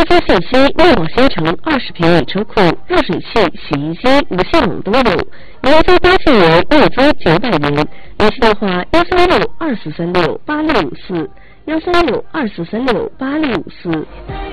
资信息：内网新城20平米车库、热水器、洗衣机、无线网都有，年租8000元，月租900元。联系电话：13624368654，13624368654。